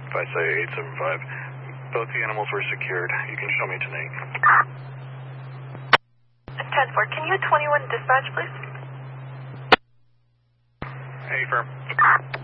if I say 875. Both the animals were secured. You can show me tonight. 10-4, can you 21 dispatch, please? Hey, firm.